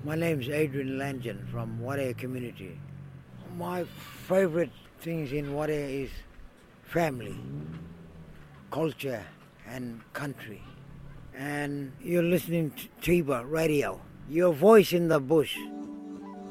My name is Adrian Langen from Warea community. My favorite things in Warea is family, culture and country. And you're listening to Tiba Radio, your voice in the bush.